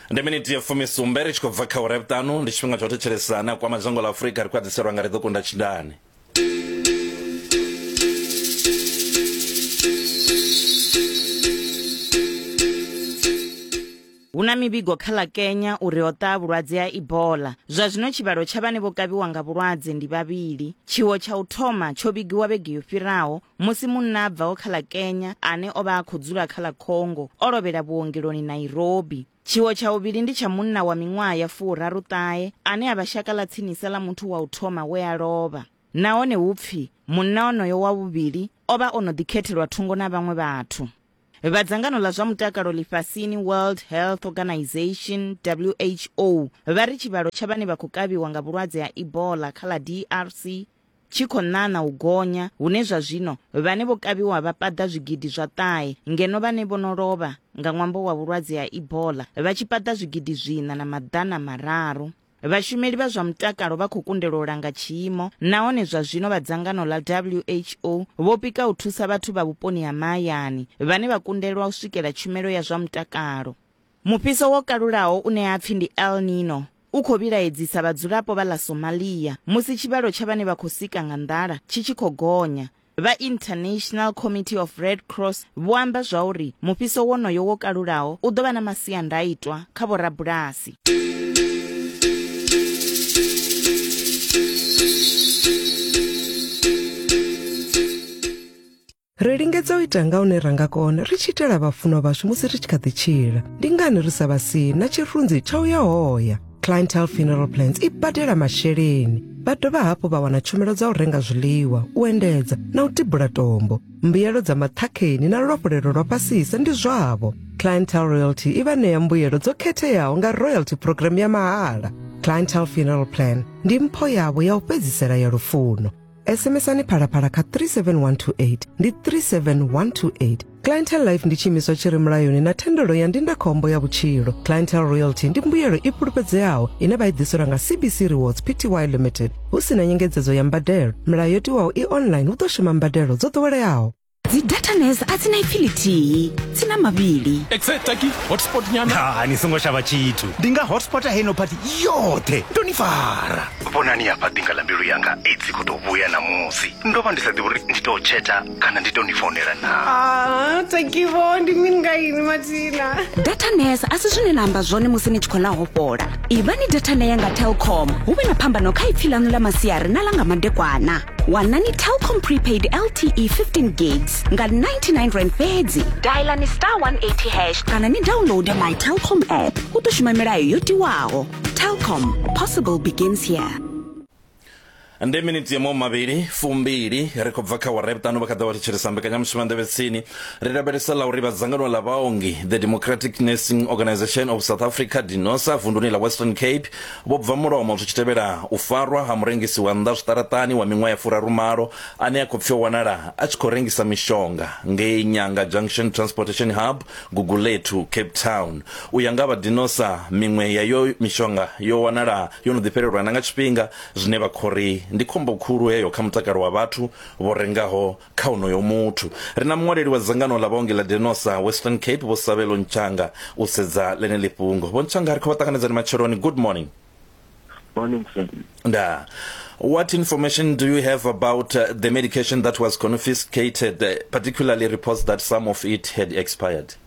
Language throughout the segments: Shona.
Ndeminiti ya fumi sumberi chiko vaka ureptanu ndishipinga chote cheresana kwa mazango la Afrika rikuwa ziseru angaridho kunda chidani. Una mibigo khala Kenya uriota bulwadze ya Ebola. Zwazwino chibalo chabane bokabiwa nga bulwadze ndi babili. Chiwo cha uthoma chobigiwa begiyo firawo musi munabva okhala Kenya ane oba akhudzula khala Congo olobera buongeloni Nairobi. Chiwo cha ubili ndi cha munna wa ming'wa ya fura rutaye ane abashakala tsinisala muntu wa uthoma we aloba. Naone upfi munna onoyo wa bubili oba ono dikhetelwa thungo na bamwe bathu. Vadzangano la zwa mutakalo lifasini World Health Organization WHO vari chibalo chabane bakukabiwa nga bulwadze ya Ebola khala DRC chikonana ugonya une zvazvino vane bokabiwa vapada zvigidi zvataye ngeno vane bonolova nga mwambo wa bulwadze ya Ebola vachipada zvigidi zvina na madhana mararu. Vashumeli va zwa mutakalo vakukundela ulanga chiimo naone zvazvino vadzangano la WHO vopika uthusa vathu va vuponi ha mayani vane vakundelwa uswikela tshumelo ya zwa mutakalo. Mupiso wokalulaho une apfi ndi El Nino ukhovilaedzisa vadzulapo va la Somalia musi chibalo cha vane vakhosika nga ndala chichikhogonya. Va International Committee of Red Cross voamba zvauri mupiso wonoyo wokalulaho udova na masiandaitwa kha vorabulasi. Ri lingedza u ita nga une ranga kona ri tshi itela vhafunwa vashu musi ri tshi kha ḓi tshila ndi ngani ri sa vhasi na tshirunzi tsha u ya hoya. Clientele Funeral Plans i badela masheleni vha dovha hafhu vha wana tshumelo dza u renga zwiḽiwa, u endedza na u tibula tombo. Mbuyelo dza maṱhakheni na luafhulelo lwa fhasisa ndi zwavho. Clientele Royalty i vha ṋea mbuyelo dzo khetheaho nga royalty program ya mahala. Clientele Funeral Plan ndi mpho yavho ya u fhedzisela ya lufuno. SMS-ani phalaphala kha 37128 ndi 37128. Clientele Life ndi tshiimiswa tshi re mulayoni na thendelo ya ndindakhombo ya vhutshilo. Clientele Royalty ndi mbuyelo i fhulufhedzeaho ine vha i ḓiselwa nga CBC Rewards Pty Limited. Hu si na nyengedzedzo ya mbadelo, milayo yo tiwaho i online hu ḓo shuma mbadelo dzo ḓoweleaho. Dzi datanes atsina ifiliti tsina mavili Exetaki hotspot nyana ni songo shava chithu ndinga hotspot heno pati yote ndonifara bonani hapa dinga la mbilu yanga idzi kutovuya na musi ndova ndisadhi uri nditocheta kana nditonifonera na takivo ndiminga ini matina datanes asizwine namba zwone musi ni tshikhola hopola iva ni datane yanga Telkom huve na phambano kha ipfilano la masiari na langa madekwana wanani Telkom prepaid LTE 15 gigs nga 99 rand fedzi. Dial ni *180# kana ni download my Telkom app utoshuma milayo yotiwaho. Telkom, possible begins here. Ande miniti ya mabili fumbili reko vaka wa reptanu bakada wati chirisamba kanyamshimande vesini rirabelesa la uriba zangano la vaongi the Democratic Nursing Organization of South Africa DINOSA vunduni la Western Cape bobvamura wa mautuchitebera ufarwa hamurengisi wa ndashtaratani wa mingwa ya fura rumaro ane ya kopfio wanara achikorengisa mishonga nge Nyanga Junction Transportation Hub Guguletu Cape Town uyangaba DINOSA mingwe ya yo mishonga yo wanara yono dhipererwa nanga chipinga zineva kori ndi khombo khuru heyo kha mutakalo wa vhathu vorengaho kha unoyo muthu. Rina mngwaleli wa zangano la vaongi la DINOSA Western Cape Vosabelo Nchanga usedza lene lipungo. Bonchanga ri khovatanganedza ni macheloni. Good morning. Morning, sir. Nda. What information do you have about the medication that was confiscated, particularly reports that some of it had expired?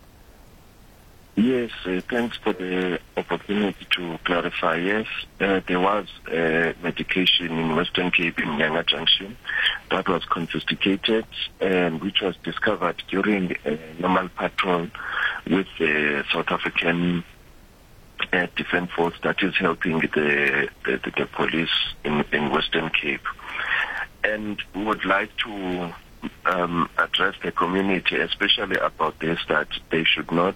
Yes, thanks for the opportunity to clarify. Yes, there was medication in Western Cape in Nyanga Junction that was confiscated and which was discovered during a normal patrol with the South African Defence Force that is helping the police in Western Cape. And we would like to address the community, especially about this, that they should not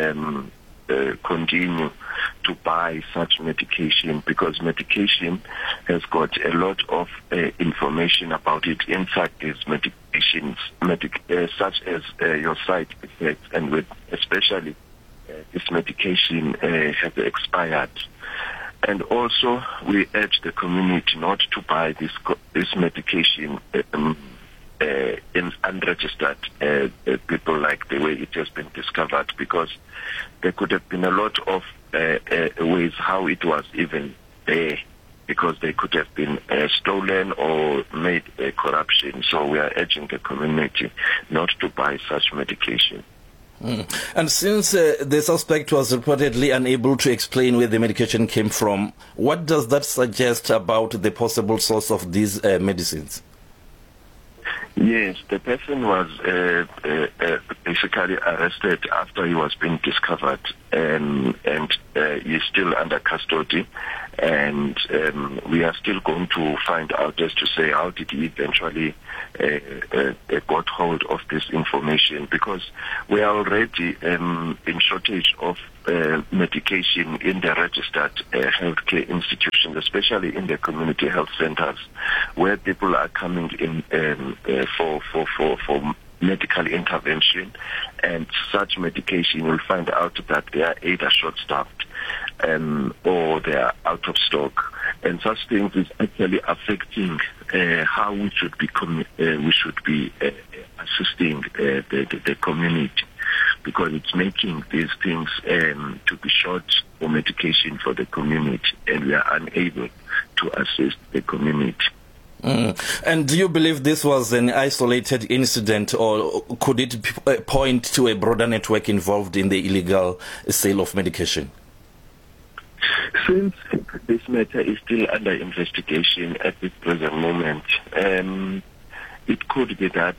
continue to buy such medication because medication has got a lot of information about it inside these medications, such as your side effects, and with especially this medication has expired. And also, we urge the community not to buy this medication in unregistered people, like the way it has been discovered, because there could have been a lot of ways how it was even there, because they could have been stolen or made corruption. So we are urging the community not to buy such medication. And since the suspect was reportedly unable to explain where the medication came from, what does that suggest about the possible source of these medicines? Yes, the person was basically arrested after he was being discovered, and he's still under custody. And we are still going to find out as to say how did he eventually got hold of this information, because we are already in shortage of medication in the registered healthcare institutions, especially in the community health centers, where people are coming in for medical intervention, and such medication you'll find out that they are either short-staffed or they are out of stock, and such things is actually affecting how we should be assisting the community, because it's making these things to be short for medication for the community, and we are unable to assist the community. And do you believe this was an isolated incident, or could it point to a broader network involved in the illegal sale of medication? Since this matter is still under investigation at this present moment, it could be that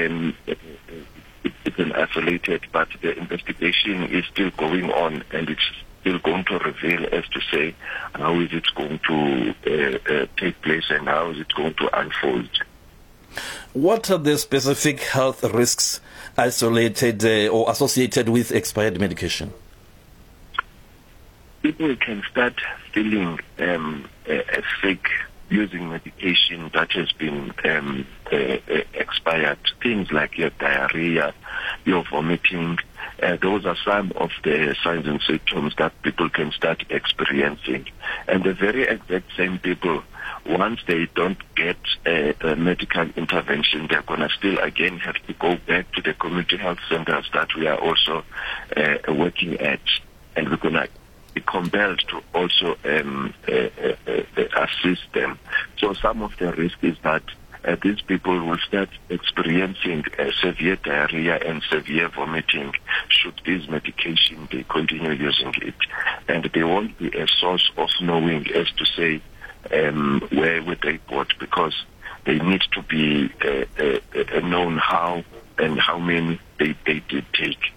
it's an isolated, but the investigation is still going on, and it's still going to reveal as to say how is it going to take place and how is it going to unfold. What are the specific health risks isolated or associated with expired medication? People can start feeling sick using medication that has been expired. Things like your diarrhea, your vomiting, those are some of the signs and symptoms that people can start experiencing. And the very exact same people, once they don't get a medical intervention, they're going to still again have to go back to the community health centers that we are also working at, and we're going to be compelled to also assist them. So some of the risk is that these people will start experiencing severe diarrhea and severe vomiting should this medication they continue using it, and they won't be a source of knowing as to say where would they bought, because they need to be known how and how many they did take.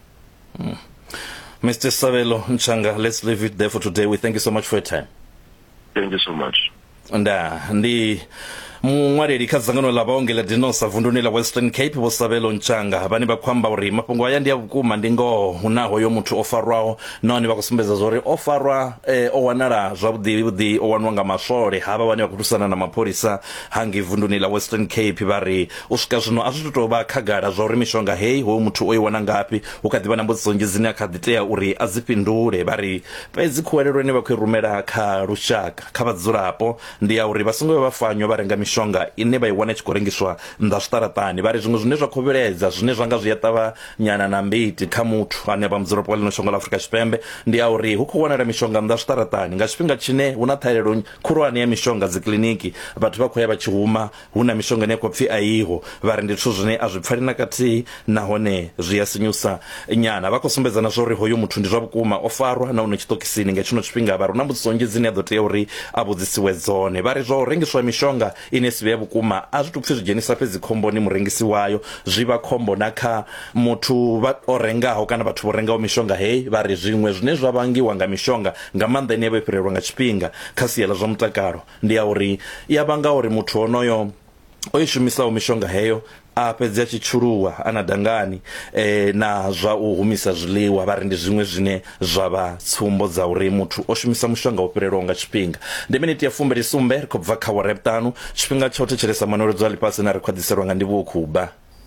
Mr. Sabelo Nchanga, let's leave it there for today. We thank you so much for your time. Thank you so much. And mungwareri kha dzangano la vaongi la dinosa vunduni la Western Cape Vho Sabelo Nchanga vhane vha khou amba uri mafhungo aya ndi a vhukuma, ndi ngoho huna hoyo muthu o farwaho, nahone vha khou sumbedza zwauri o farwa o wanala zwavhuḓi o wanwa nga maswole havha vhane vha khou thusana na mapholisa hangi vunduni la Western Cape. Vha ri u swika zwino a zwi tou vha khagala zwauri mishonga heyi hoyo muthu o i wana ngafhi, hu kha ḓi vha na mbudziso nnzhi dzine a kha ḓi tea uri a dzi fhindule. Vha ri fhedzi khuwelelo ine vha khou i rumela kha lushaka kha vhadzulapo ndi ya uri vha songo vha fanywa vha renga mishonga ine vha i wana tshi khou rengiswa nnḓa zwiṱaraṱani. Vha ri zwiṅwe zwine zwa khou vhiledza zwine zwa nga zwi a ṱavha nyana na mbiti kha muthu ane vha mudzulapo wa ḽino shango ḽa Afrika Tshipembe ndi ya uri hu khou wanala mishonga nnḓa zwiṱaraṱani nga tshifhinga tshine hu na ṱhahelelo khulwane ya mishonga dzi kiliniki, vhathu vha khou ya vha tshi huma hu na mishonga ine khou pfi a iho. Vha ri ndi zwithu zwine a zwi pfali na khathihi, nahone zwi a sinyusa nyana. Vha khou sumbedzana zwa uri hoyo muthu ndi zwa vhukuma o farwa nahone tshiṱokisini nga tshino tshifhinga. Vha ri hu na mbudziso nnzhi dzine a ḓo tea uri a vhudzisiwe dzone. Vha ri zwa u rengiswa mishonga ine si vhe ya vhukuma a zwi tou pfi zwi dzhenisa fhedzi khomboni murengisi wayo, zwi vha khombo na kha muthu o rengaho kana vhathu vho rengaho mishonga heyi. Vha ri zwiṅwe zwine zwa vhangiwa nga mishonga nga maanḓa ine vha fhirelwa nga tshifhinga kha sia ḽa zwa mutakalo ndi ya uri ya vhanga uri muthu honoyo o i shumisaho mishonga heyo a fhedzi a tshi tshuluwa ana dangani na zwa u humisa zwiḽiwa. Vha ri ndi zwiṅwe zwine zwa vha tsumbo dza uri muthu o shumisa mushonga wo fhirelwaho nga tshifhinga. Ndi miniti ya 27 ri khou bva kha awara ya 5, tshifhinga tsha u thetshelesa manweledzo a ḽifhasi na ri khwaḓiselwa nga Ndivhuwo Khuba.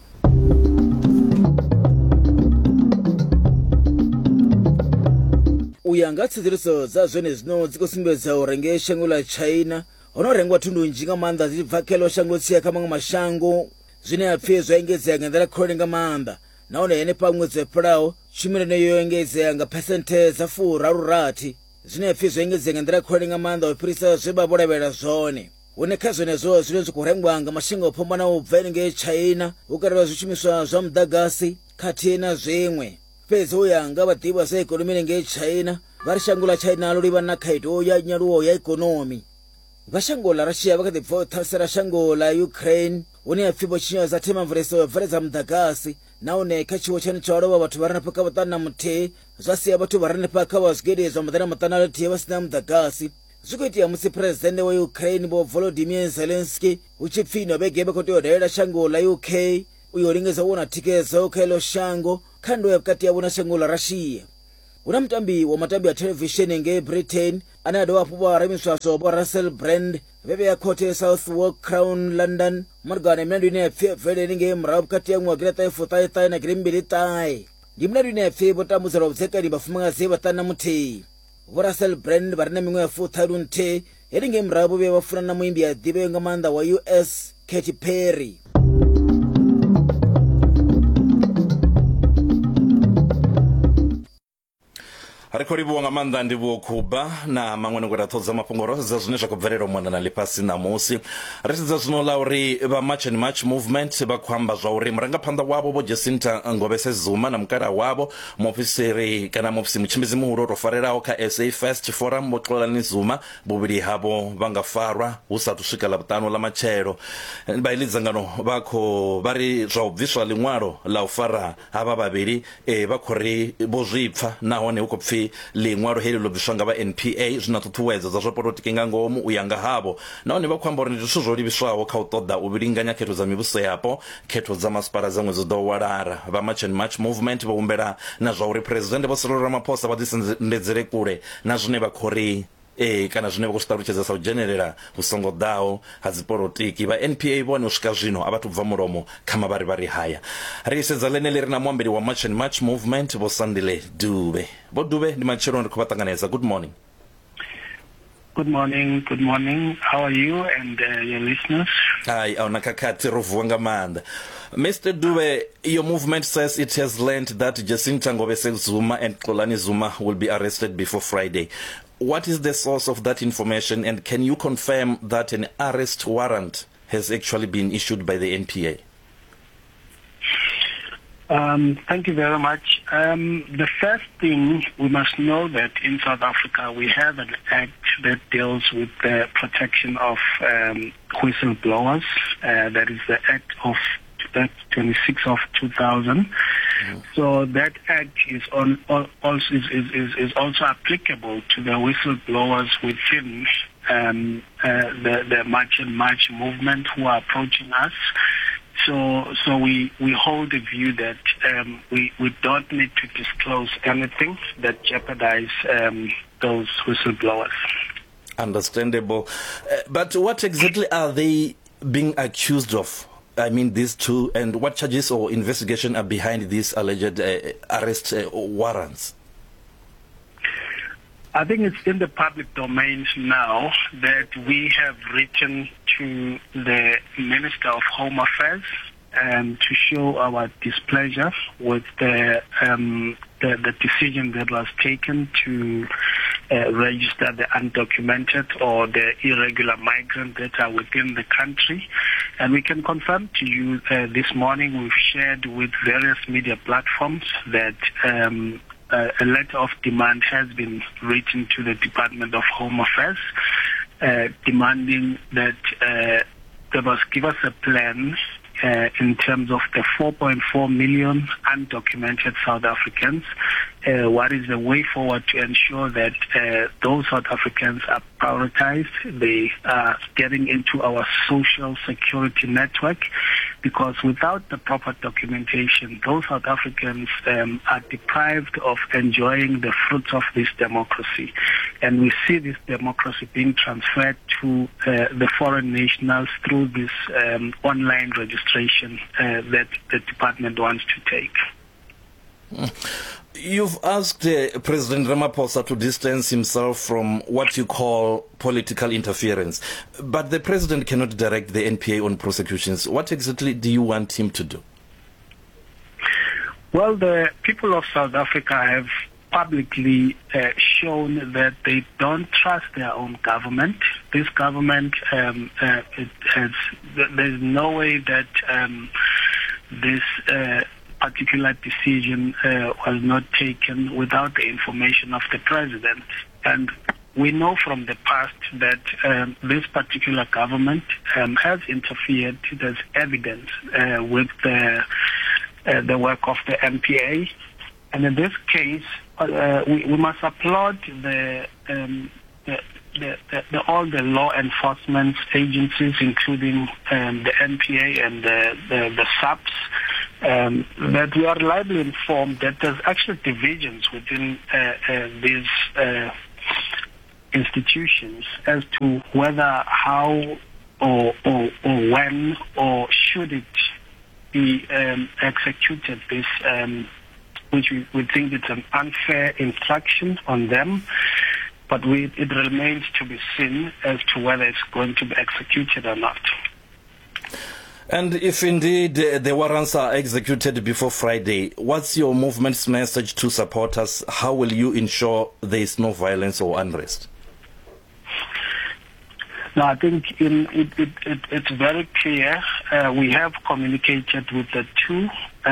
U ya nga tsedzuluso dza zwene zwino dzi khou sumbedza uri ngei shango ḽa China ho no rengwa thundu nnzhi nga maanḓa dzi bva kha ḽo shango sia kha maṅwe mashango zwine a pfhi zwa engedzea nga nḓila khulwane nga maanḓa, nahone henefha ṅwedzi wefhelaho tshumelo ine yo engedzea nga phesenthe dza 46 zwine pfi zwo engedzea nga nḓila khulwane nga maanḓa u fhirisa zwe vha vho lavhelela zwone. Hune kha zwenezwo zwine zwi khou rengwa nga mashango o fhambanaho u bva hanengei China hu katelwa zwishumiswa zwa muḓagasi khathihi na zwiṅwe. Fhedzi u ya nga vhaḓivhi vha zwa ikonomi hanengei China vha ri shango ḽa China ḽo livha na khaedu ya nyaluwo ya ikonomi. Vha shango ḽa Russia vha kha ḓi bva u ṱhasela shango ḽa Ukraine hune hapfi vho tshinyadza themamveleso ya u bveledza muḓagasi nahone kha tshiwo tshane tsha lovha vhathu vha re na phakha vhaṱanu na muthihi zwa sia vhathu vha re na phakha vha zwigidi zwa maḓana maṱanu na ḽithihi vha si na muḓagasi. Zwi khou itea musi phuresidennde wa Ukraine vho Volodymyr Zelensky hu tshi pfi ino vhege vha khou tea u dalela shango ḽa UK uyo u lingedza u wana thikhedzo kha iḽo shango kha ndo ya vhukati yavho na shango ḽa Russia. Hu na mutambi wa matambi a televisheni ngei Britain ane a dovha hafhu vha ramiswaswo vho Russell Brand vhe vhea khothe Southwark Crown London malugana milandu ine ya pfi ya bvelele ngei murahu vhukati ya ṅwaha giḽa ṱahe na giḽa ṱahe. Ndi milandu ine ya pfi vho tambudzelwa vhudzekani vhafumakadzi vhaṱanu na muthihi. Vho Russell Brand vha re na miṅwaha ya 41 heri ngei murahu vho vhuya vha funana na muimbi a ḓivheo nga maanḓa wa US Katy Perry. ri khou livhuwa nga maanḓa ndivhuwo Kuba na maṅwe nogwera ṱhodza mafhungo ro sedza zwine zwa khou bvelela mona na ḽifhasi ṋamusi. Ri sedza zwino ḽa uri vha March and March movement vha khou amba zwa uri murangaphanḓa wavho vho Jacinta Ngobese Zuma na mukala wavho muofisiri kana muofisi mutshimbidzi muhulu tou farelaho kha SA First Forum vho Xolani Zuma vhuvhili havho vha nga farwa hu sathu swika ḽavhuṱanu ḽa matshelo. Vha iḽi dzangano vha ri zwa u bviswa ḽiṅwalo ḽa u fara havha vhavhili vha khou ri vho zwipfa nahone hu khou pfi liṅwalo heli ḽo bviswa nga vha NPA zwi na ṱhuṱhuwedzo dza zwa polotiki nga ngomu u ya nga havho nahone vha khou amba uri ndi zwithu zwo livhiswaho kha u ṱoḓa u vhilinganya khetho dza mivhuso yapo khetho dza masipala dza ṅwedzi ḓo walara. Vha March and March movement vha humbela na zwa uri president Vho Cyril Ramaphosa vha ḓisendedzele kule na zwine vha khou ri kana zwine vha khou ṱalutshedza sa u dzhenelela hu songo ḓaho ha dzipolotiki. Vha NPA vhone u swika zwino a vha tu bva mulomo kha mavharivhari haya. Ri sedza ḽeneḽi ri na muambeli wa March and March movement Vho Sandile Dube. Vho Dube ndi matsheloni ri khou vha ṱanganedza. Good morning. Good morning, good morning. How are you and your listeners? Hi, awuna khakhathi ro vuwa nga maanḓa. Mr. Dube, your movement says it has learned that Jacinta Ngobese Zuma and Xolani Zuma will be arrested before Friday. What is the source of that information, and can you confirm that an arrest warrant has actually been issued by the NPA? Thank you very much. The first thing, we must know that in South Africa we have an act that deals with the protection of whistleblowers. That is the Act of 26 of 2000. So that act is also applicable to the whistleblowers within the March and March movement who are approaching us. So we hold the view that we don't need to disclose anything that jeopardize those whistleblowers. Understandable. But what exactly are they being accused of? I mean, these two, and what charges or investigation are behind these alleged arrest warrants? I think it's in the public domain now that we have written to the Minister of Home Affairs to show our displeasure with the decision that was taken to register the undocumented or the irregular migrants that are within the country. And we can confirm to you this morning we've shared with various media platforms that a letter of demand has been written to the Department of Home Affairs demanding that they must give us a plan in terms of the 4.4 million undocumented South Africans. What is the way forward to ensure that those South Africans are prioritized, they are getting into our social security network, because without the proper documentation, those South Africans are deprived of enjoying the fruits of this democracy. And we see this democracy being transferred to the foreign nationals through this online registration that the department wants to take. You've asked President Ramaphosa to distance himself from what you call political interference, but the president cannot direct the NPA on prosecutions. What exactly do you want him to do? Well, the people of South Africa have publicly shown that they don't trust their own government. This government, there's no way that this particular decision was not taken without the information of the president. And we know from the past that this particular government has interfered. There's evidence with the work of the NPA. And in this case, we must applaud all the law enforcement agencies, including the NPA and the SAPS, that we are reliably informed that there's actually divisions within these institutions as to whether, how, or when, or should it be executed, this which we think it's an unfair infraction on them, but it remains to be seen as to whether it's going to be executed or not. And if indeed the warrants are executed before Friday, what's your movement's message to supporters? How will you ensure there is no violence or unrest? No, I think it's very clear. We have communicated with the two.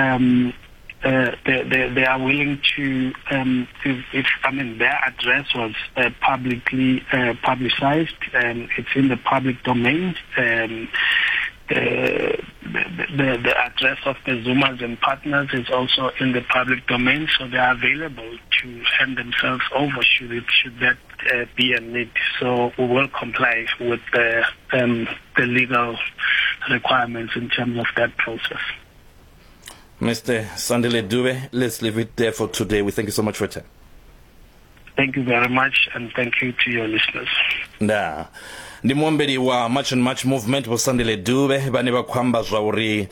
They are willing to, their address was publicly publicized, and it's in the public domain. The address of the Zumas and partners is also in the public domain, so they are available to hand themselves over should that be a need. So we will comply with the legal requirements in terms of that process. Mr. Sandile Dube, let's leave it there for today. We thank you so much for your time. Thank you very much, and thank you to your listeners. Ndi muomberi wa March and March movement wa Sandile Dube bane bakwamba zvauri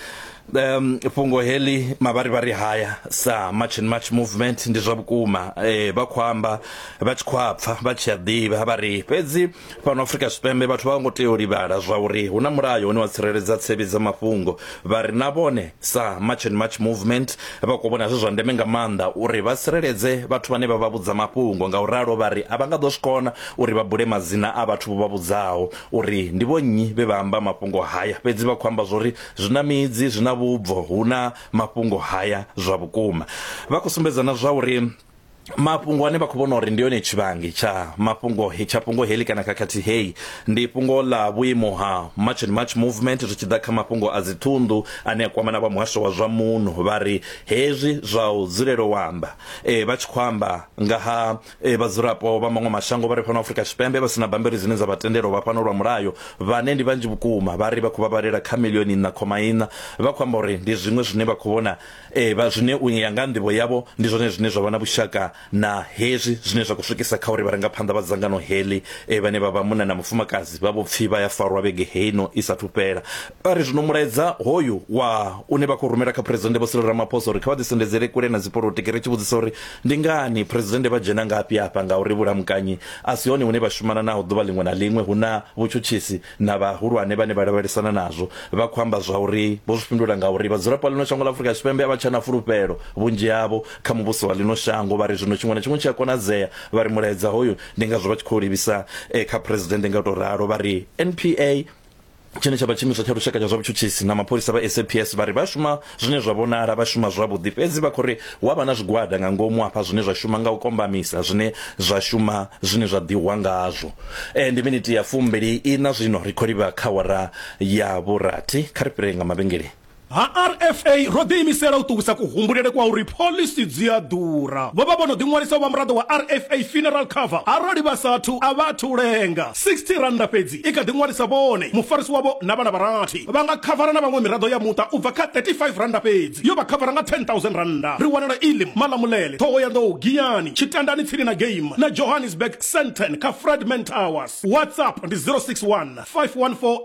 pungo heli mabaribari haya sa March and March movement ndi zvabukuma bakwamba bachikwapfa bachiyadiva bari pedzi pano Africa Tshipembe bathu vangotea ulibala zvauri huna mulayo une watsireledza tsevhi dza mafhungo vari navone sa March and March movement vakubona zwa ndeme nga maanḓa uri vatsireledze bathu vane vavabudza mafhungo nga uralo vari avanga ḓo swikona uri vabule madzina a bathu vavabudzaho uri ndi vonnyi ve vamba mafhungo haya pedzi vakwamba zori zvina midzi zvina vubvo huna mafhungo haya zvabukuma vakusumbedzana zva uri mafhungo ane vakuvona uri ndiyone chivangi cha mafhungo pungo heli kana kakati hei ndi pungo la vhuimo ha March and March movement zvichida kha mafhungo a dzitundu ane a kwamana vha muhasho wa zwa munhu vari hezwi zwa u dzulelo wamba vachikwamba nga ha vhadzulapo vha maṅwe mashango vari pano Africa Tshipembe vha sina bambiri dzine dza vatendelo vha pano lwa mulayo vhane ndi vhanzhi vhukuma vari vha khou vhalela kha milioni 4.4 vha kwamba uri ndi zwiṅwe zwine vha khou vhona vha zwine u ya nga nḓivho yavho ndi zwone zwine zwa vha na vhushaka na hezwi zwine zwa kuswikisa kha uri vharangaphanḓa vha dzangano heli vhane vha vha munna na mufumakadzi vha vho pfhi vha ya farwa vhege heino isathu fhela vari zwino mulaedza hoyu wa une vha khou rumela kha president Vho Cyril Ramaphosa uri kha vha ḓisendedzele kule na dzipolitiki ri tshi vhudzisa uri ndi ngani president vha dzhena ngafhi afha nga uri vhulamukanyi a si hone hune vha shumana naho ḓuvha ḽiṅwe na ḽiṅwe huna vhutshutshisi na vhahulwane vhane vha lavhelesana nazwo vha khou amba zwa uri vho zwi fhindula nga uri vhadzulapo ḽino shango ḽa Afrika Tshipembe a vha tshena fulufhelo vhunzhi havho kha muvhuso wa ḽino shango vari zwino tshiṅwe na tshiṅwe tshi a konadzea vari mulaedza hoyu ndi ngazwo vha tshi khou livhisa kha president nga to ralo vari NPA tshine tsha vha tshimiswa tsha lushaka tsha zwa vhutshutshisi na mapholisa vha SAPS vari vha shuma zwine zwa vhonala vha shuma zwavhuḓi fhedzi vha khou ri wa vha na zwigwada nga ngomu hafha zwine zwa shuma nga u kombamisa zwine zwa shuma zwine zwa ḓiwa ngazwo ndi miniti ya 24 zwino ri khou livha kha wara ya vhurathi kha ri fhire nga mavhengele ha RFA ro ḓiimisela u ṱuwisa kuhumbulele kwa uri pholisi dzi a ḓura vho vha vho no ḓiṅwalisa vha muraḓo wa RFA funeral cover arali vha sathu a vhathu lenga 60 randa fhedzi i kha ḓiṅwalisa vhone mufarisi wavho na vhana vharathi vha nga khavara na vhaṅwe miraḓo ya muṱa u bva kha 35 randa fhedzi yo vha khavara nga 10,000 randa ri wanela Elim Malamulele Thohoyandou Giyani Tshitandani tsini na Game na Johannesburg Sandton kha Fredman Towers WhatsApp ndi 061 514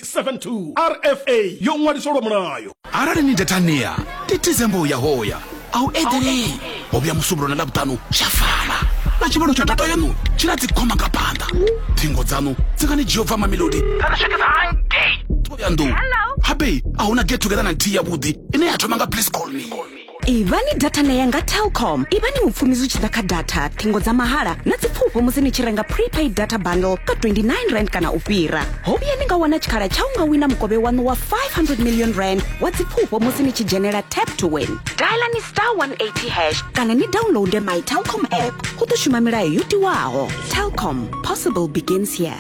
8872 RFA yo ṅwaliselwa mulayo arali ni datania titizembo ya hoya au edere obya musubro na labutano shafala na chibalo cha data yenu chinati koma kapanda tingo dzanu dzikani Jehova Mamelodi tanashaka hange toyandu habe auna get together na tia budi ine yathoma nga please call me ivani data na yanga Telkom ivani mupfumizi uchida ka data thingo za mahala na dzipfufho musi ni chirenga prepaid data bundle ka 29 rand kana upira hobi yani nga wana chikhala cha unga wina mkobe wanu wa 500 million rand wa dzipfufho musi ni chijenera tap to win diala ni *180# kana ni download my Telkom app kutoshuma milayo yuti wao. Telkom, possible begins here.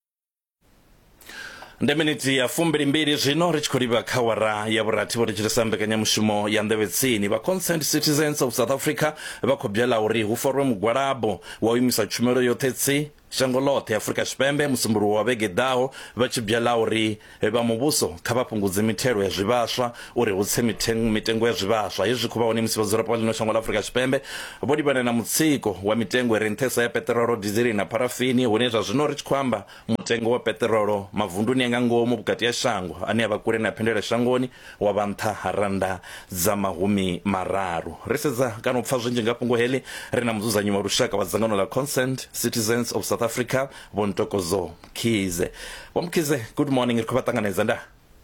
Ndeminiti ya fumbiri zvino richikuriva kawara ya vurativo richirisa mbekanyamushumo ya ndevetsini va concerned citizens of South Africa vakobyela uri huforwe mugwarabo wauyimisa tshumelo yotetsi shango lote Afrika Xipembe musimburu wa vege daho vachibyela uri va mubuso kha va pungudze mithelo ya zwivaswa uri hutse mitengo ya zwivaswa hezwi kuva woni musi vadzulapo lino shango la Afrika Xipembe vodivana na mutsiko wa mitengo ya renthesa ya petrolo dizeli na parafini hune zwa zwino ri chikwamba mutengo wa petrolo mavunduni yanga ngomu vukati ya shango ane ava kure na phendela shangoni wa vantha haranda za mahumi mararu risedza kana upfa zwinji nga pungo heli ri na muzuzanyi wa lushaka wa dzangano la concerned citizens of South Africa Bontokozo Mkhize. Mkhize, good morning. Rikubatanganeza nda.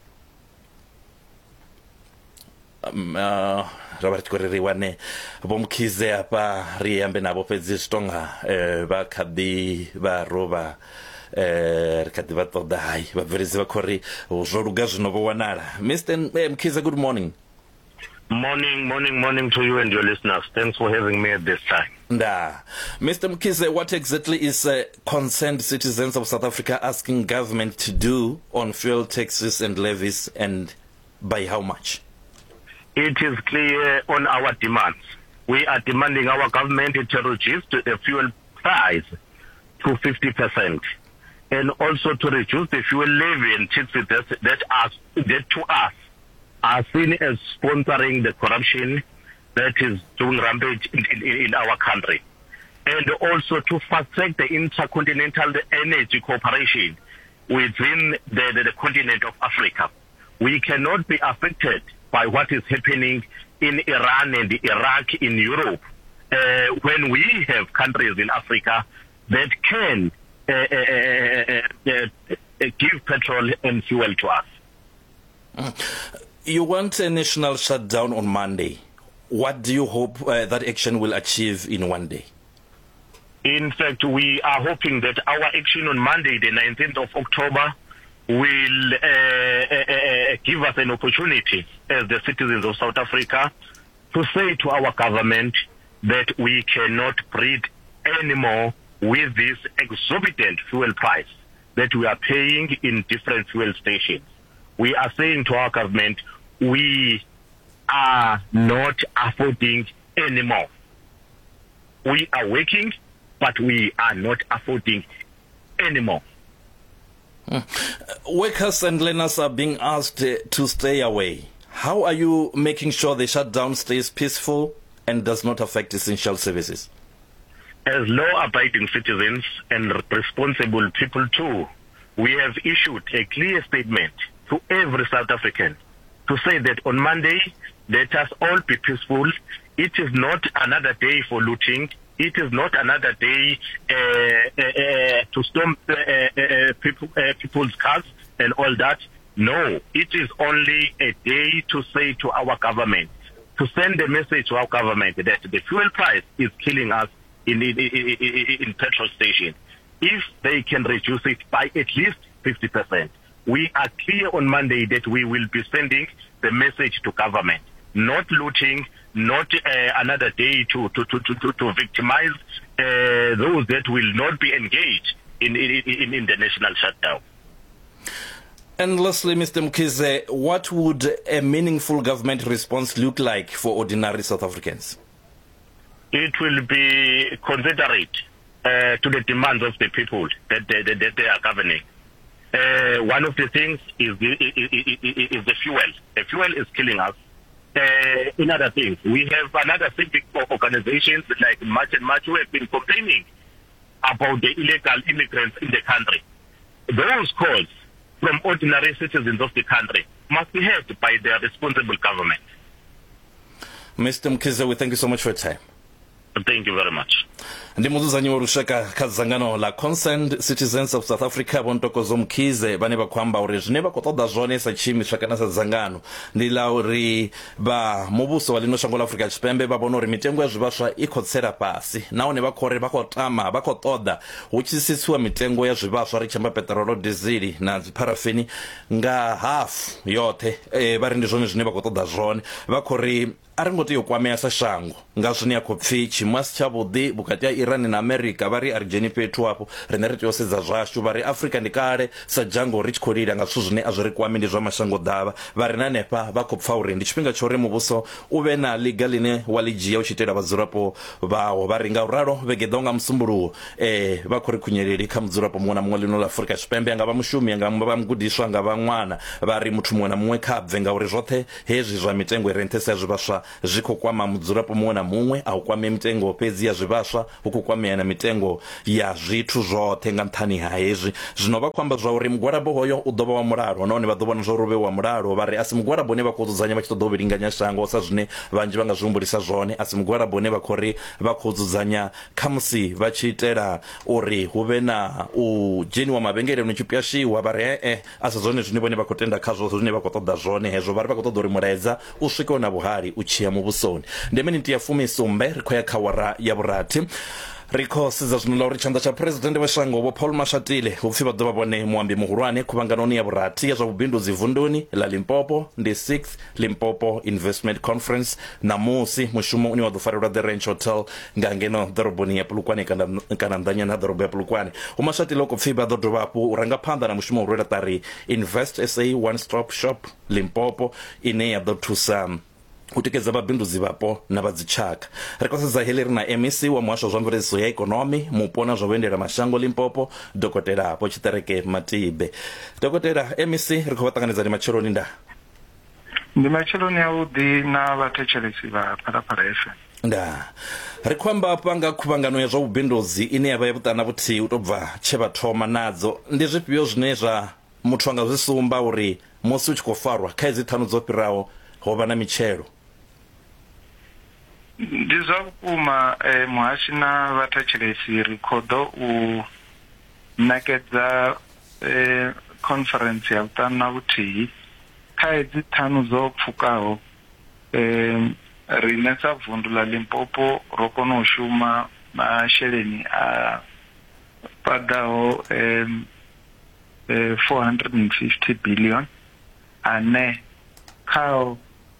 Robert Koreriwane. Mkhize apa riyambe nabo pedzi stonga bakadi baroba rikadi batodai baverizi bakori uzoruga zvinobo wanala. Mr. Mkhize, good morning. Morning to you and your listeners. Thanks for having me at this time. Mr. Mkhize, what exactly is concerned citizens of South Africa asking government to do on fuel taxes and levies, and by how much? It is clear on our demands. We are demanding our government to reduce the fuel price to 50%, and also to reduce the fuel levy and taxes that to us are seen as sponsoring the corruption that is doing rampage in our country, and also to fast-track the intercontinental energy cooperation within the continent of Africa. We cannot be affected by what is happening in Iran and Iraq in Europe when we have countries in Africa that can give petrol and fuel to us. You want a national shutdown on Monday. What do you hope that action will achieve in one day? In fact, we are hoping that our action on Monday, the 19th of October, will give us an opportunity as the citizens of South Africa to say to our government that we cannot breathe anymore with this exorbitant fuel price that we are paying in different fuel stations. We are saying to our government, we are not affording anymore. We are working, but we are not affording anymore. Workers and learners are being asked to stay away. How are you making sure the shutdown stays peaceful and does not affect essential services? As law-abiding citizens and responsible people too, we have issued a clear statement to every South African to say that on Monday, let us all be peaceful. It is not another day for looting. It is not another day to storm people's cars and all that. No, it is only a day to say to our government, to send a message to our government that the fuel price is killing us in petrol stations. If they can reduce it by at least 50%. We are clear on Monday that we will be sending the message to government. Not looting, not another day to victimize those that will not be engaged in the national shutdown. And lastly, Mr. Mkhize, what would a meaningful government response look like for ordinary South Africans? It will be considerate to the demands of the people that they are governing. One of the things is the fuel. The fuel is killing us. In other things, we have another civic organizations like March and March who have been complaining about the illegal immigrants in the country. Those calls from ordinary citizens of the country must be heard by their responsible government. Mr. Mkhize, we thank you so much for your time. Thank you very much. ndi mudzudzanyi wa lushaka kha dzangano la Concerned Citizens of South Africa Vho Ntokozo Mkhize vhane vha khou amba uri zwine vha khou ṱoḓa zwone sa tshiimiswa kana sa dzangano ndi la uri vha muvhuso wa ḽino shango ḽa Afrika Tshipembe vha vhona uri mitengo ya zwivhaswa i khou tsela fhasi, nahone vha khou ri vha khou tama vha khou ṱoḓa hu tshi sitsiwa mitengo ya zwivhaswa ri tshi amba petrolo, dizili na dzipharafini nga hafu yoṱhe. Vha ri ndi zwone zwine vha khou ṱoḓa zwone, vha khou ri a ri ngo tea u kwamea sa shango nga zwine ya khou pfi tshiimo a si tshavhuḓi vhukati ha Iran na America. Vha ri a ri dzheni fhethu hafho, riṋe ri tea u sedza zwashu. Vha ri Afrika ndi kale sa dzhango ri tshi khou lila nga zwithu zwine a zwi ri kwame, ndi zwa mashango ḓavha. Vha ri na hanefha vha khou pfa uri ndi tshifhinga tsha uri muvhuso u vhe na ḽiga ḽine wa ḽi dzhia u tshi itela vhadzulapo vhawo. Vha ri nga uralo vhege ḓaho nga musumbuluwo vha khou ri khunyeleli kha mudzulapo muṅwe na muṅwe ḽino ḽa Afrika Tshipembe, anga vha mushumi, anga vha mugudiswa, anga vha ṅwana. Vha ri muthu muṅwe na muṅwe kha bve ngauri zwoṱhe hezwi zwa mitengo i re nṱhesa ya zwivhaswa zwi khou kwama mudzulapo muṅwe na muṅwe. A u kwamea mitengo fhedzi ya zwivhaswa, hu khou kwamea na mitengo ya zwithu zwoṱhe nga nṱhani ha hezwi. Zwino vha khou amba zwa uri mugwalabo hoyo u ḓo vha wa mulalo, nahone vha ḓo vhona zwa uri u vhe wa mulalo. Vha ri a si mugwalabo une vha khou dzudzanya vha tshi ṱoḓa u vhilinganya shango sa zwine vhanzhi vha nga zwi humbulisa zwone. A si mugwalabo une vha khou ri vha khou dzudzanya kha musi vha tshi itela uri hu vhe na u dzheniwa mavhengeleni tshi pyashiwa. Vha ri a si zwone zwine vhone vha khou tenda khazwo, zwine vha khou ṱoḓa zwone hezwo. Vha ri vha khou ṱoḓa uri mulaedza u swike na vhuhali u tshiya muvhusoni. Ndi miniti ya 17 ri khou ya kha awara ya vhurathi. Ri khou sedza zwino ḽa uri tshanḓa tsha phuresidennde wa shango Vho Paul Mashatile hu pfi vha ḓo vha vhone muambi muhulwane khuvhanganoni ya vhurathi ya zwa vhubindudzi vunduni ḽa Limpopo. Ndi 6th Limpopo Investment Conference. Namusi mushumo une wa ḓo farelwa The Ranch Hotel nga ngeno ḓoroboni ya Polokwane kana nnḓanyani ha ḓorobo ya Polokwane. Vho Mashatile u khou pfi vha ḓo dovha hafhu u ranga phanḓa na mushumo u rwela ṱari Invest SA One Stop Shop Limpopo ine ya ḓo thusa u tikedza vhabindudzi vapo na vha dzitshaka. Ri khou sedza heḽi ri na MEC wa muhasho wa zwa mveledziso ya ikonomi, mupo na zwa vhuendela mashango Limpopo, Dokotela Hapo Tshiṱereke Matibe. Dokotela, MEC ri khou vha ṱanganedzani matsheloni nda. Ndi matsheloni a vhuḓi na vhathetshelesi vha Phalaphala FM. Nda ri khou amba hafha nga khuvhangano ya zwa vhubindudzi ine ya vha ya vhuṱana vhuthihi u tou bva tshe vha thoma nadzo. Ndi zwifhio zwine zwa muthu anga zwi sumba uri musi u tshi khou farwa kha hedzi ṱhanu dzo fhiraho ho vha na mitshelo? Ndi zwa vhukuma muhashi na vhathetshelesi ri khou ḓo u ṋekedza conference ya vhuṱanu na vhuthihi kha hedzi ṱhanu dzo pfukaho. Riṋe sa vundu ḽa Limpopo ro kona u shuma masheleni a paḓaho 450 billion ane khao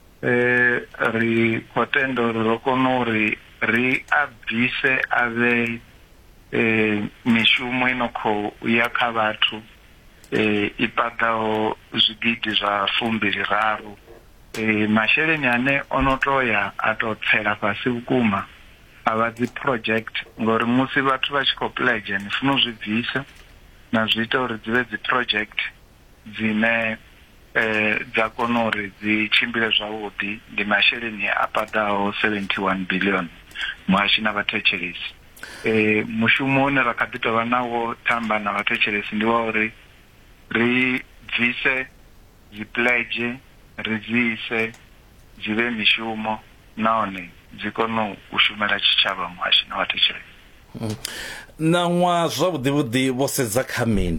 ri khou tenda uri ro kona uri ri a bvise a vhe mishumo ino khou ya kha vhathu i paḓaho zwigidi zwa 23. Masheleni ane ono toya a to tsela fhasi vhukuma a vha dzi project, ngori musi vhathu vha tshi khou pledge ni funa u zwi bvisa na zwi ita uri dzi vhe dzi project dzine dza kona uri dzi tshimbile zwavhuḓi. Ndi masheleni a paḓaho 71 billion muhashi na vhathetshelesi. Mushumo une ra kha ḓi tovha nawo tamba na vhathetshelesi ndi wa uri ri bvise dzi pledge, ri dzi ise dzi vhe mishumo nahone dzi kone u shumela tshitshavha muhashi na vhathetshelesi. Ṋaṅwa zwavhuḓi vhuḓi vho sedza kha mini?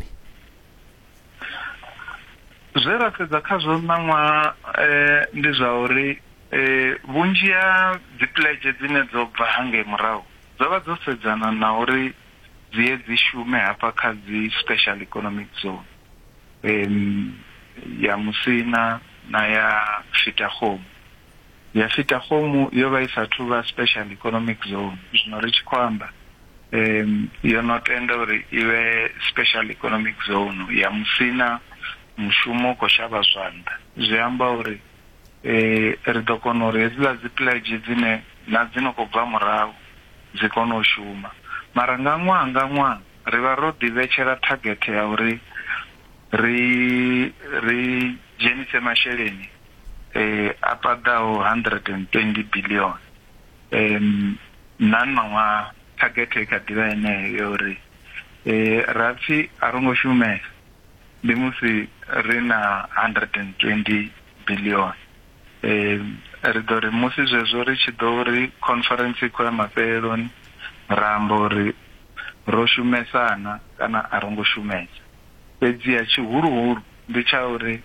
Zwe ra sedza khazwo ṋaṅwa ndi zwa uri vhunzhi ha dzi pledge dzine dzo bva hangei murahu dzo vha dzo sedzana na uri dziye dzi shume hafha kha dzi special economic zone ya Musina na ya Fitahome. Ya Fitahome yo vha i sathu vha special economic zone, zwino ri tshi khou amba yo no tenda uri iwe special economic zone. Ya Musina mushumo khou shavha zwanḓa, zwi amba uri ri ḓo kona uri hedziḽa dzi pledge dzine na dzino khou bva murahu dzi kone u shuma. Mara nga ṅwaha ri vha ro ḓivhetshela target ya uri ri dzhenise masheleni a paḓaho 120 billion. Na ṅwaha target i kha ḓivha yeneyo uri ra pfi a ro ngo shumela ndi musi ri na 120 billion. Ri ḓo ri musi zwezwo ri tshi ḓo ri conference khou ya mafheleloni rambo ro shumesana kana a rongo shumesa. Fhedzi ya tshihuluhulu ndi tsha uri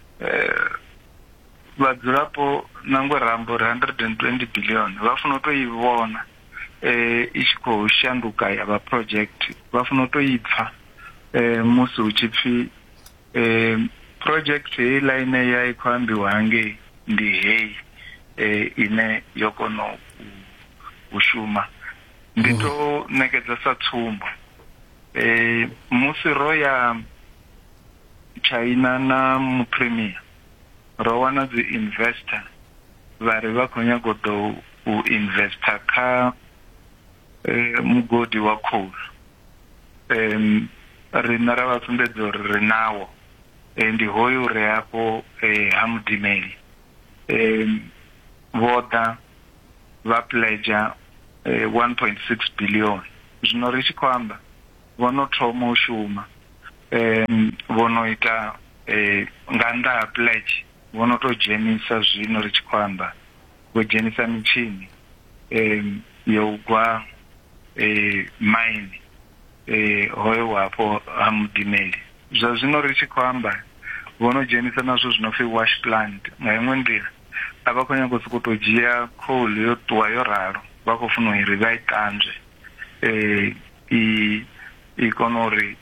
vhadzulapo nangwe rambo 120 billion vha funa u to i vhona i tshi khou shanduka ya vha project, vha funa u to i pfa musi hu tshi pfi project heiḽa ine ya i khou ambiwa hangei ndi hei ine yo kona u shuma. Ndi to nekedza sa tsumbo musi ro ya China na mupremier ro wana dzi investor vha ri vha khou nyaga u investor kha mugodi wa coal. Rina ra vha sumbedza uri ri nawo ndi hoyu ri hafho ha Mudimeli. Voda va pledge 1.6 billion. Zwino ri tshi khou amba vono thoma u shuma vono ita nga nnḓa ha pledge vono to dzhenisa zwino ri tshi khou amba vho dzhenisa mitshini yo gwa mine hoyo wapo ha Mudimeli. Zwa zwino ri tshi khou amba vono dzhenisa nazwo zwino pfi wash plant. Nga iṅwe nḓila a vha khou nyaga u sokou tou dzhia coal yo ṱuwa yo ralo vha khou funa uri vha i ṱanzwe i kona uri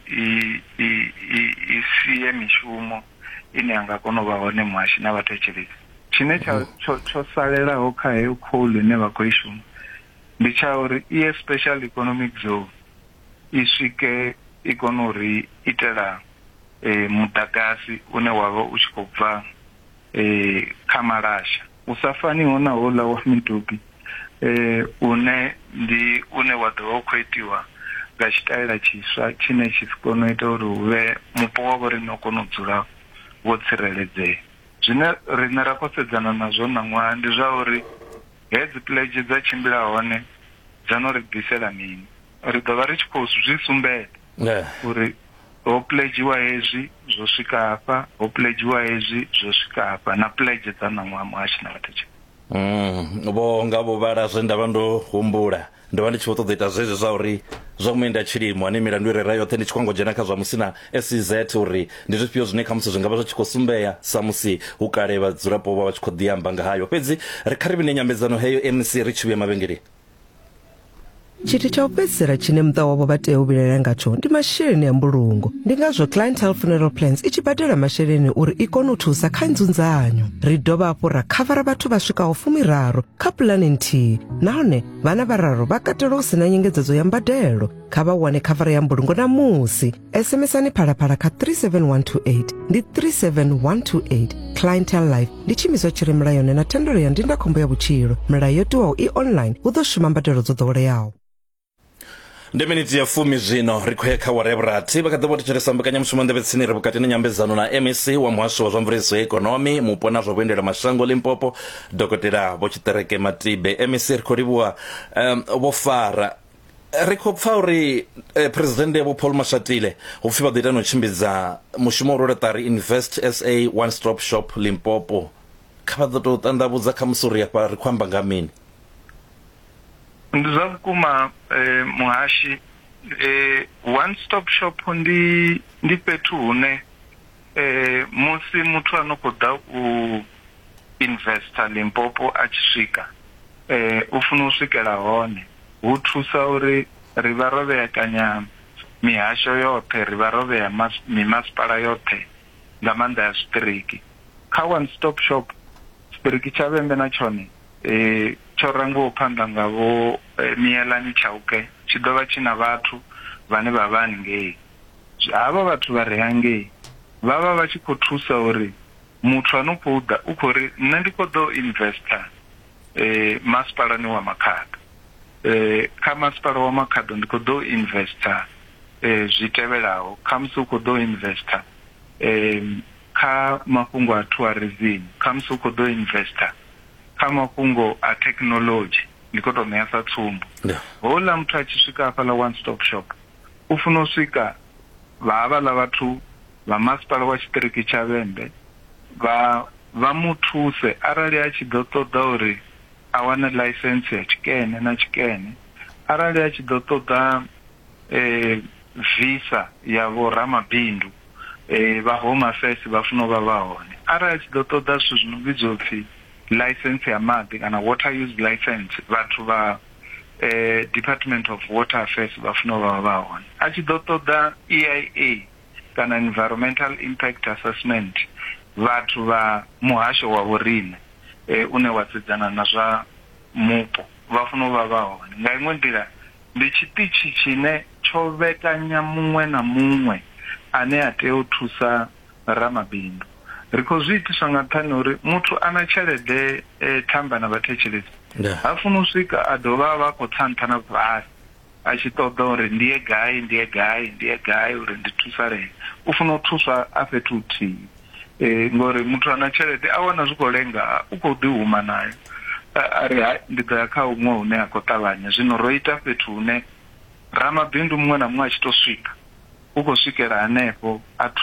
i sie mishumo ine ya nga kona u vha hone muhashi na vhathetshelesi. Tshine tsho salelaho kha heyo coal ine vha khou i shuma ndi tsha uri i special economic zone i swike i kona uri itela mudagasi une wavha u tshi khou bva kha malasha. U sa faniho na hola wa Midubi une wa ḓovha u khou itiwa nga tshitaela tshiswa tshine tshi kona u ita uri hu vhe mupo wa vho riṋe u kona u dzula wo tsireledzea. Zwine riṋe ra khou sedzana nazwo ṋaṅwaha ndi zwa uri hedzi pledge dza tshimbila hone dza no ri bvisela mini. Ri ḓo vha ri tshi khou zwi sumbedza uri ho pledgiwa hezwi zwo swika hafha, ho pledgiwa hezwi zwo swika hafha, na pledge dza ṋaṅwaha muhashi na vhathetshelesi. Vho nga vho vhala zwe ndavha ndo humbula ndo vha ndi tshi vho ṱoḓa ita zwezwo zwa uri zwa muenda tshilimo ane milandu ire ra yoṱhe ndi tshi khou ngo dzhena kha zwa musi na SEZ uri ndi zwifhio zwine kha musi zwi nga vha zwi tshi khou sumbeya sa musi hu kale vhadzulapo vha tshi khou ḓi amba nga hayo. Fhedzi ri kha ri vhine nyambedzano heyo MC ri tshi vhuya mavhengeleni. Tshithu tsha u fhedzisela tshine muṱa wavho vha tea u vhilela ngatsho ndi masheleni a mbulungo. Ndi ngazwo Clientele Funeral Plans i tshi badela masheleni uri i kone u thusa kha nzunzanyo. Ri dovha hafhu ra khavara vhathu vha swikaho 13 kha puḽani nthihi, nahone vhana vhararu vha katelwa u sina nyengedzedzo ya mbadelo. Kha vha wane khavara ya mbulungo namusi. SMS-ani phalaphala kha 37128 ndi 37128. Clientele Life ndi tshimiswa tshi re mulayoni na thendelo ya ndindakhombo ya vhutshilo. Milayo yo tiwaho i online hu ḓo shuma mbadelo dzo ḓoweleaho. Ndi miniti ya 10 zwino ri khou ya kha awara ya vhurathi vha kha ḓi vho thetshelesa mbekanyamushumo nḓevhetsini ri vhukati na nyambedzano na MEC wa muhasho wa zwa mveledziso ya ikonomi mupo na zwa vhuendela mashango Limpopo Dokotela Vho Tshiṱereke Matibe. MEC ri khou livhuwa vho fara ri khou pfa uri presidente Vho Paul Mashatile hu pfi vha ḓo ita no tshimbidza mushumo wa uri Invest SA One Stop Shop Limpopo. Kha vha ḓo tou ṱanḓavhudza kha musi uri afha ri khou amba nga mini? Ndi zwa vhukuma muhashi One Stop Shop ndi fhethu hune musi muthu ano khou ḓa u investor Limpopo a tshi swika u funa u swikela hone. Hu thusa uri ri vha ro vhekanya mihasho yoṱhe, ri vha ro vhea mimasipala yoṱhe nga maanḓa ya zwiṱiriki. Kha One Stop Shop zwiṱiriki tsha Vhembe na tshone tsho rangiwaho phanḓa nga vho Mielani Chauke tshi ḓo vha tshi na vhathu vhane vha vha haningei. Havha vhathu vha re hangei vha vha vha tshi khou thusa uri muthu ano khou ḓa u khou ri nṋe ndi khou ḓo investor masipalani wa Makhado. Kha masipala wa Makhado ndi khou ḓo investor zwi tevhelaho. Kha musi u khou ḓo investor kha mafhungo a tourism, kha musi u khou ḓo investor kha mafhungo a technology. Ndi khou tou ṋea sa tsumbo. Houḽa muthu a tshi swika hafhaḽa One Stop Shop u funa u swika havhaḽa vhathu vha masipala wa tshiṱiriki tsha Vhembe vha mu thuse arali a tshi ḓo ṱoḓa uri a wane license ya tshikene na tshikene, arali a tshi ḓo ṱoḓa visa ya vho ramabindu vha home affairs vha funa u vha hone. Arali a tshi ḓo ṱoḓa zwithu zwi no vhidzwa upfhi license ya maḓi kana water use license, vhathu vha Department of Water Affairs vha funa u vha hone. A tshi ḓo ṱoḓa EIA kana environmental impact assessment, vhathu vha muhasho wa vhorine une wa sedzana na zwa mupo vha funa u vha hone. Nga iṅwe nḓila ndi tshiṱitshi tshine tsho vhekanya muṅwe na muṅwe ane a tea u thusa ramabindu. Ri khou zwi itiswa nga nṱhani uri muthu ana tshelede thamba na vhathetshelesi ha funa u swika a dovha vha khou tsa nṱha na fhasi a tshi ṱoḓa uri ndiye gai uri ndi thusalee. U funa u thuswa a fhethu huthihi ngori muthu ana tshelede a wana zwi khou lenga u khou ḓihuma nayo ari ndi ḓo ya kha huṅwe hune a khou ṱavhanya. Zwino ro ita fhethu hune ramabindu muṅwe na muṅwe a tshi tou swika u khou swikela hanefho a